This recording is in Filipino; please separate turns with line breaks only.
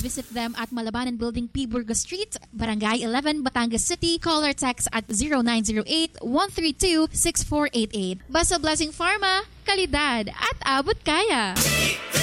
visit them at Malabanan Building, P. Burgos Street, Barangay 11, Batangas City. Call or text at 0908-132-6488. Basta Blessing Pharma, kalidad at abot kaya.